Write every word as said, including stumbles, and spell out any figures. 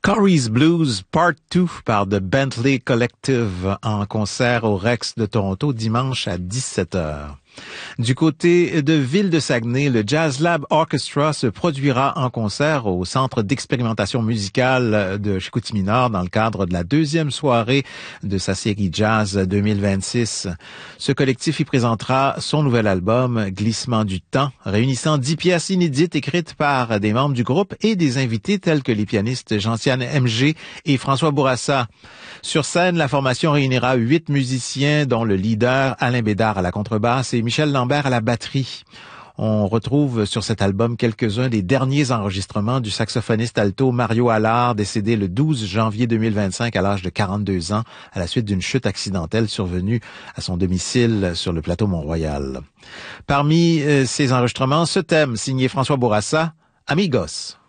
Corey's Blues Part deux par The Bentley Collective en concert au Rex de Toronto dimanche à dix-sept heures. Du côté de Ville de Saguenay, le Jazz Lab Orchestra se produira en concert au Centre d'expérimentation musicale de Chicoutimi-Nord dans le cadre de la deuxième soirée de sa série Jazz deux mille vingt-six. Ce collectif y présentera son nouvel album Glissement du temps, réunissant dix pièces inédites écrites par des membres du groupe et des invités tels que les pianistes Gentiane M G et François Bourassa. Sur scène, la formation réunira huit musiciens, dont le leader Alain Bédard à la contrebasse et Michel Lambert à la batterie. On retrouve sur cet album quelques-uns des derniers enregistrements du saxophoniste alto Mario Allard, décédé le douze janvier deux mille vingt-cinq à l'âge de quarante-deux ans, à la suite d'une chute accidentelle survenue à son domicile sur le plateau Mont-Royal. Parmi euh, ces enregistrements, ce thème signé François Bourassa, Amigos.